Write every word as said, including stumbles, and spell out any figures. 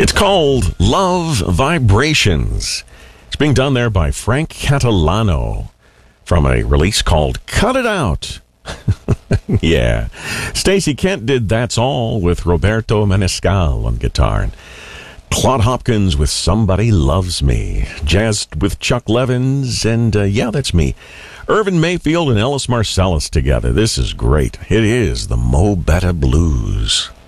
It's called Love Vibrations. It's being done there by Frank Catalano from a release called Cut It Out. Yeah. Stacey Kent did That's All with Roberto Menescal on guitar. And Claude Hopkins with Somebody Loves Me. Jazzed with Chuck Levins. And, uh, yeah, that's me. Irvin Mayfield and Ellis Marsalis together. This is great. It is the Mo Betta Blues.